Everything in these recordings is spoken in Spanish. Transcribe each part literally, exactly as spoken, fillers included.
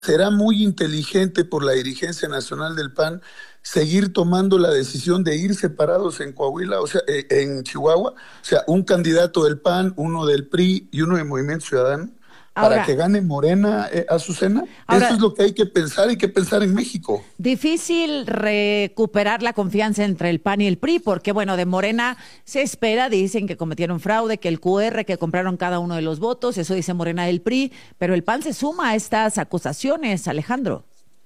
será muy inteligente por la dirigencia nacional del P A N seguir tomando la decisión de ir separados en Coahuila, o sea, eh, en Chihuahua, o sea, un candidato del P A N, uno del P R I y uno de Movimiento Ciudadano, para Ahora, que gane Morena, eh, Azucena. Eso ahora, es lo que hay que pensar, hay que pensar en México. difícil recuperar la confianza entre el P A N y el P R I, porque bueno, de Morena se espera, dicen que cometieron fraude, que el Q R, que compraron cada uno de los votos, eso dice Morena del P R I, pero el P A N se suma a estas acusaciones, Alejandro.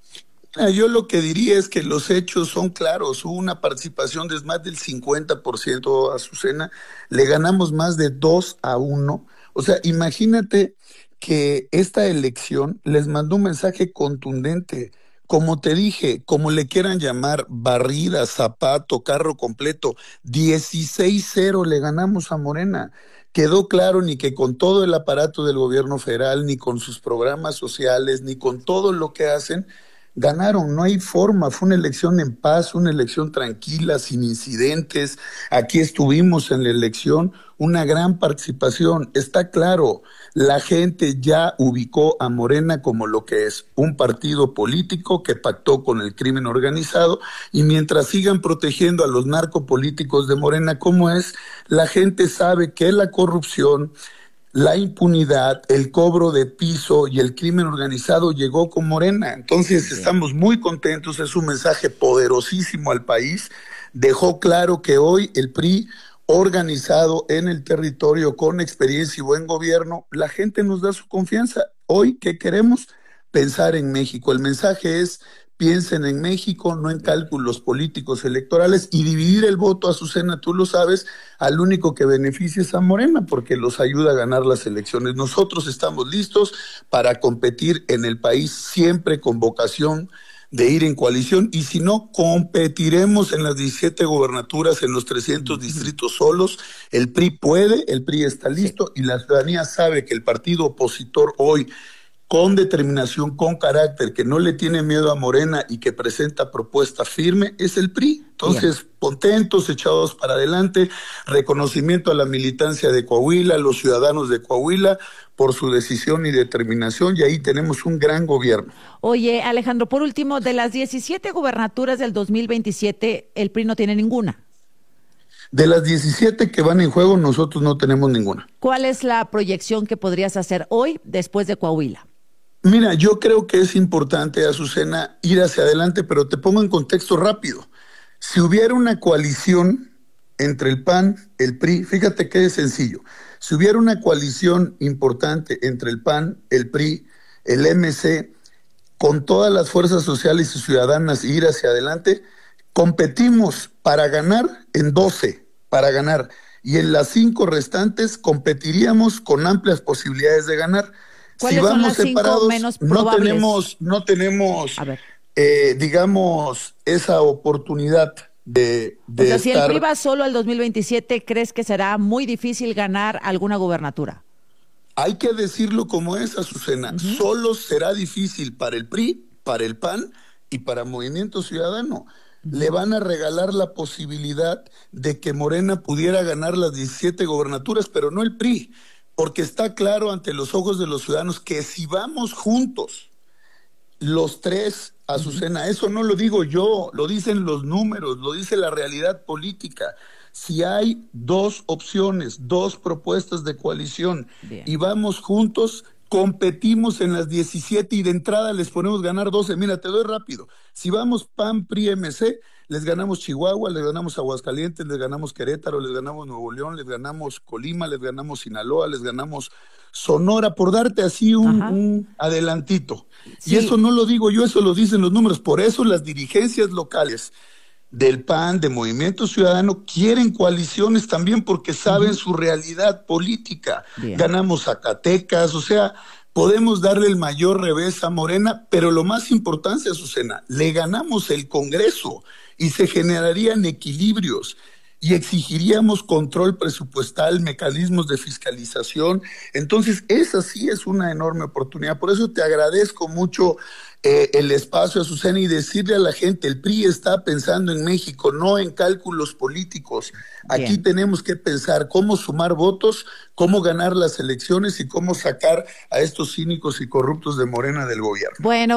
Ah, Yo lo que diría es que los hechos son claros. Hubo una participación de más del cincuenta por ciento a Azucena. Le ganamos más de dos a uno. O sea, imagínate que esta elección les mandó un mensaje contundente. Como te dije, como le quieran llamar, barrida, zapato, carro completo, dieciséis cero le ganamos a Morena. Quedó claro ni que con todo el aparato del gobierno federal, ni con sus programas sociales, ni con todo lo que hacen, ganaron. No hay forma, fue una elección en paz, una elección tranquila, sin incidentes. Aquí estuvimos en la elección, una gran participación. Está claro, la gente ya ubicó a Morena como lo que es, un partido político que pactó con el crimen organizado, y mientras sigan protegiendo a los narcopolíticos de Morena como es, la gente sabe que la corrupción, la impunidad, el cobro de piso y el crimen organizado llegó con Morena. Entonces Bien. estamos muy contentos, es un mensaje poderosísimo al país. Dejó claro que hoy el P R I, organizado en el territorio, con experiencia y buen gobierno, la gente nos da su confianza. Hoy, ¿qué queremos? Pensar en México. El mensaje es: piensen en México, no en cálculos políticos electorales, y dividir el voto, Azucena, tú lo sabes, al único que beneficia es a Morena, porque los ayuda a ganar las elecciones. Nosotros estamos listos para competir en el país, siempre con vocación de ir en coalición, y si no, competiremos en las diecisiete gobernaturas, en los trescientos Ujú. distritos solos. El P R I puede, el P R I está Sí. listo, y la ciudadanía sabe que el partido opositor hoy, con determinación, con carácter, que no le tiene miedo a Morena y que presenta propuesta firme, es el P R I. Bien. Entonces, contentos, echados para adelante, reconocimiento a la militancia de Coahuila, a los ciudadanos de Coahuila, por su decisión y determinación, y ahí tenemos un gran gobierno. Oye, Alejandro, por último, de las diecisiete gubernaturas del dos mil veintisiete, el P R I no tiene ninguna. De las diecisiete que van en juego, nosotros no tenemos ninguna. ¿Cuál es la proyección que podrías hacer hoy después de Coahuila? Mira, yo creo que es importante, Azucena, ir hacia adelante, pero te pongo en contexto rápido. Si hubiera una coalición entre el P A N, el P R I, fíjate qué sencillo. Si hubiera una coalición importante entre el P A N, el P R I, el M C, con todas las fuerzas sociales y ciudadanas, y ir hacia adelante, competimos para ganar en doce, para ganar. Y en las cinco restantes competiríamos con amplias posibilidades de ganar. Si ¿Cuáles son vamos las cinco separados, menos no probables? tenemos, no tenemos, A ver. eh, digamos, esa oportunidad de, O de sea, si el P R I estar. va solo al dos mil veintisiete, ¿crees que será muy difícil ganar alguna gubernatura? Hay que decirlo como es, Azucena. Ujú. Solo será difícil para el P R I, para el P A N y para Movimiento Ciudadano. Le Ujú. van a regalar la posibilidad de que Morena pudiera ganar las diecisiete gobernaturas, pero no el P R I, porque está claro ante los ojos de los ciudadanos que si vamos juntos, los tres, Ujú. Azucena, eso no lo digo yo, lo dicen los números, lo dice la realidad política. Si hay dos opciones, dos propuestas de coalición, y Bien. vamos juntos, competimos en las diecisiete, y de entrada les ponemos ganar doce. Mira, te doy rápido. Si vamos P A N, P R I, M C, les ganamos Chihuahua, les ganamos Aguascalientes, les ganamos Querétaro, les ganamos Nuevo León, les ganamos Colima, les ganamos Sinaloa, les ganamos Sonora, por darte así un, Ajá. un adelantito. Y eso Sí. no lo digo yo, eso lo dicen los números. Por eso las dirigencias locales del P A N, de Movimiento Ciudadano, quieren coaliciones también, porque saben Ujú. su realidad política. Bien. Ganamos Zacatecas, o sea, podemos darle el mayor revés a Morena, pero lo más importante, Azucena, le ganamos el Congreso y se generarían equilibrios. y exigiríamos control presupuestal, mecanismos de fiscalización. Entonces, esa sí es una enorme oportunidad. Por eso te agradezco mucho eh, el espacio, Azucena, y decirle a la gente, el P R I está pensando en México, no en cálculos políticos. Aquí Bien. tenemos que pensar cómo sumar votos, cómo ganar las elecciones y cómo sacar a estos cínicos y corruptos de Morena del gobierno. Bueno.